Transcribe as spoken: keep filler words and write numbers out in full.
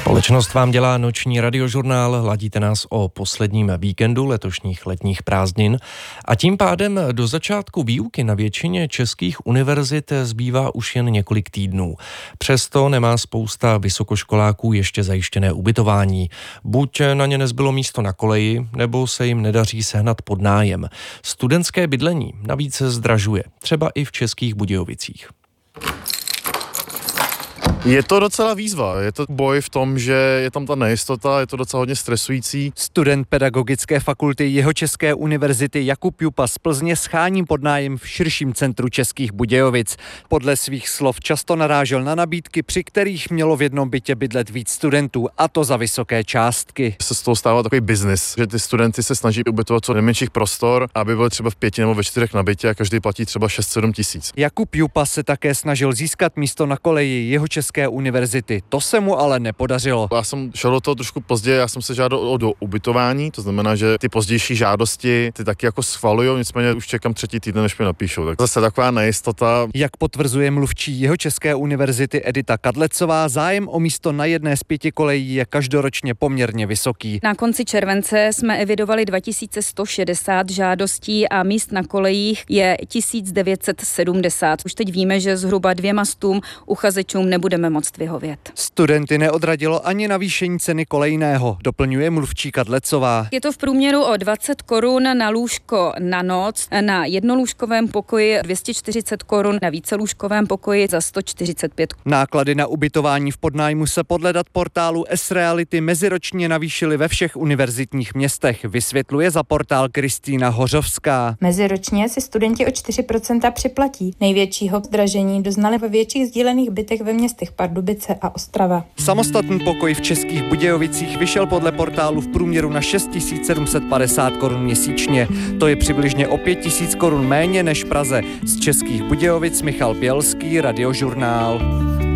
Společnost vám dělá noční radiožurnál, ladíte nás o posledním víkendu letošních letních prázdnin a tím pádem do začátku výuky na většině českých univerzit zbývá už jen několik týdnů. Přesto nemá spousta vysokoškoláků ještě zajištěné ubytování. Buď na ně nezbylo místo na koleji, nebo se jim nedaří sehnat podnájem. Studentské bydlení navíc zdražuje, třeba i v Českých Budějovicích. Je to docela výzva, je to boj v tom, že je tam ta nejistota, je to docela hodně stresující. Student Pedagogické fakulty Jihočeské univerzity Jakub Jupa z Plzně schání podnájem v širším centru Českých Budějovic. Podle svých slov často narážel na nabídky, při kterých mělo v jednom bytě bydlet víc studentů, a to za vysoké částky. Se z toho stává takový biznis, že ty studenty se snaží ubytovat co nejmenších prostor, aby byly třeba v pěti nebo ve čtyřech na bytě a každý platí třeba šest sedm tisíc. Jakub Jupa se také snažil získat místo na koleji Jihočeské univerzity. To se mu ale nepodařilo. Já jsem šel do toho trošku později, já jsem se žádal o do ubytování, to znamená, že ty pozdější žádosti ty taky jako schvalujou, nicméně už čekám třetí týden, než mi napíšou. Tak zase taková nejistota. Jak potvrzuje mluvčí Jihočeské univerzity Edita Kadlecová, zájem o místo na jedné z pěti kolejí je každoročně poměrně vysoký. Na konci července jsme evidovali dva tisíce sto šedesát žádostí a míst na kolejích je tisíc devět set sedmdesát. Už teď víme, že zhruba dvěma stům uchazečům nebudeme moct vyhovět. Studenty neodradilo ani navýšení ceny kolejného, doplňuje mluvčí Kadlecová. Je to v průměru o dvacet korun na lůžko na noc, na jednolůžkovém pokoji dvě stě čtyřicet korun, na vícelůžkovém pokoji za sto čtyřicet pět. Náklady na ubytování v podnájmu se podle dat portálu S-Reality meziročně navýšily ve všech univerzitních městech, vysvětluje za portál Kristýna Hořovská. Meziročně si studenti o čtyři procenta připlatí. Největšího zdražení doznali ve větších sdílených bytech ve městech Pardubice a Ostrava. Samostatný pokoj v Českých Budějovicích vyšel podle portálu v průměru na šest tisíc sedm set padesát korun měsíčně. To je přibližně o pět tisíc korun méně než v Praze. Z Českých Budějovic Michal Bělský, Radiožurnál.